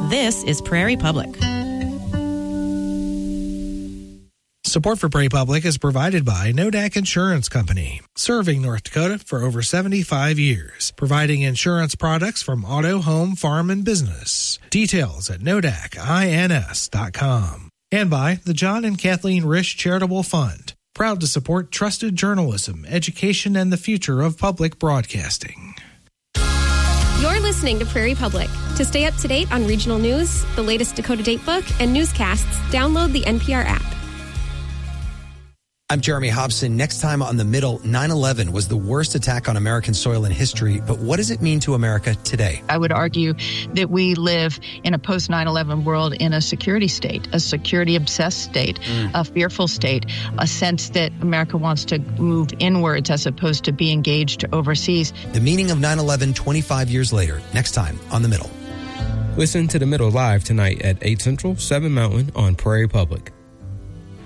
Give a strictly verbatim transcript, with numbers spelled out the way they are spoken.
This is Prairie Public. Support for Prairie Public is provided by Nodak Insurance Company, serving North Dakota for over seventy-five years, providing insurance products from auto, home, farm, and business. Details at nodak ins dot com. And by the John and Kathleen Risch Charitable Fund, proud to support trusted journalism, education, and the future of public broadcasting. You're listening to Prairie Public. To stay up to date on regional news, the latest Dakota Datebook, and newscasts, download the N P R app. I'm Jeremy Hobson. Next time on The Middle, nine eleven was the worst attack on American soil in history, but what does it mean to America today? I would argue that we live in a post nine eleven world in a security state, a security-obsessed state, mm. a fearful state, a sense that America wants to move inwards as opposed to be engaged overseas. The meaning of nine eleven twenty-five years later, next time on The Middle. Listen to The Middle live tonight at eight Central, seven Mountain on Prairie Public.